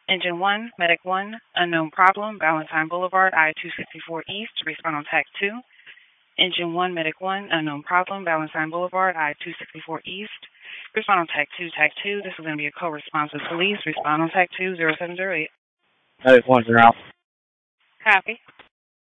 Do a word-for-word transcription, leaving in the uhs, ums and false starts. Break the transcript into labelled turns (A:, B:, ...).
A: Engine one, Medic one, unknown problem, Valentine Boulevard, I two sixty-four East, respond on TAC two. Engine one, Medic one, unknown problem, Valentine Boulevard, I two sixty-four East, respond on TAC two, TAC two. This is going to be a co-response with police. Respond on TAC two, zero seven zero eight.
B: Medic one, you're out.
A: Copy.